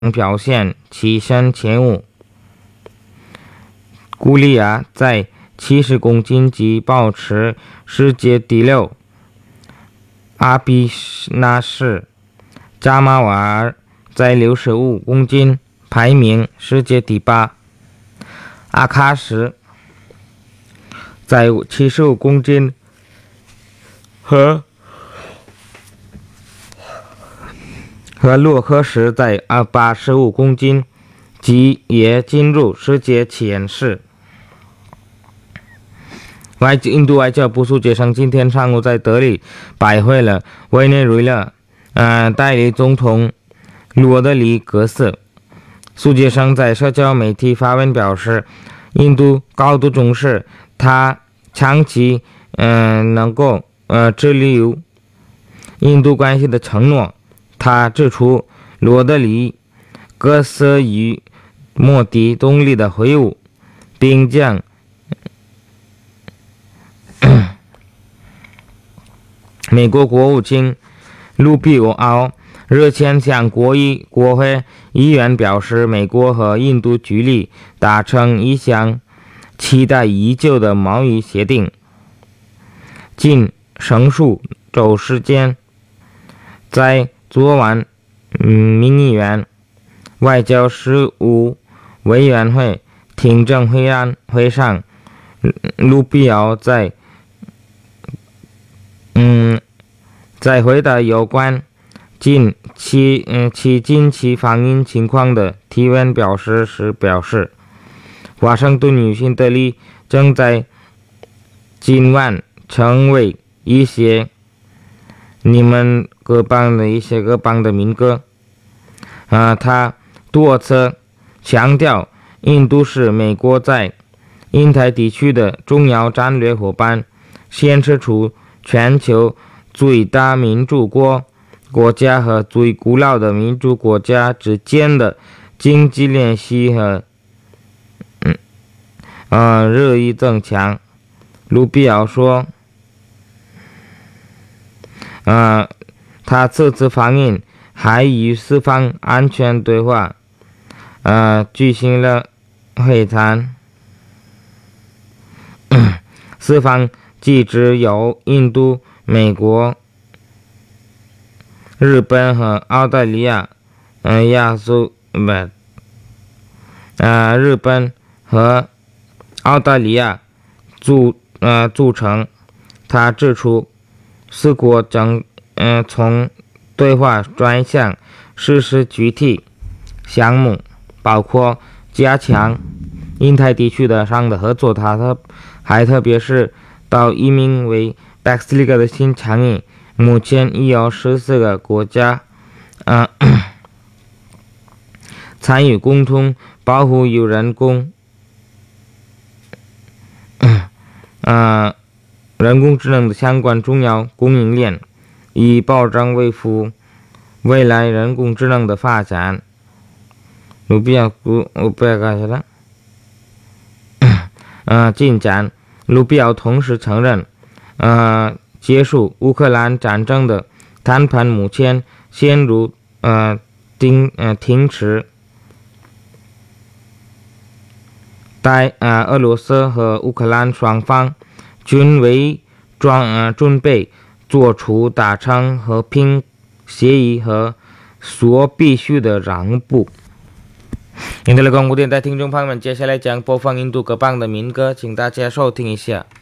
表现跻身前5。古利亚在70公斤级保持世界第6，阿比纳什扎马瓦尔在65公斤排名世界第8，阿卡什在75公斤和洛克什在85公斤级也进入世界前10。印度外交部苏杰生今天上午在德里拜会了委内瑞拉代理总统罗德里格斯。苏杰生在社交媒体发文表示，印度高度重视他长期能够致力于印度关系的承诺。他指出，罗德里格斯与莫迪总理的会晤，并将美国国务卿卢比奥日前向国会议员表示，美国和印度距离达成一项期待已久的贸易协定。近省数周时间，在昨晚民议院外交事务委员会听证会上，卢比奥在回答有关其近期访英情况的提问时表示，华盛顿与新德里正在今晚成为一些你们各邦的民歌。他多次强调，印度是美国在印太地区的重要战略伙伴，显示出全球最大民主国家和最古老的民主国家之间的经济联系和日益增强。卢比奥说，他此次访英还与四方安全对话举行了会谈。四方机制由印度、美国、日本和澳大利亚日本和澳大利亚组成。他指出，四国正从对话转向实施具体项目，包括加强印太地区上的合作。他还特别是到一名为 Basilica 的新倡议，目前已有14个国家参与共同保护有人工智能的相关重要供应链，以保障维护未来人工智能的发展。进展。卢比奥同时承认，结束乌克兰战争的谈判目前陷入停止。但俄罗斯和乌克兰双方均为准备做出达成和平协议和所必须的让步。印度的广播电台听众朋友们，接下来将播放印度各邦的民歌，请大家收听一下。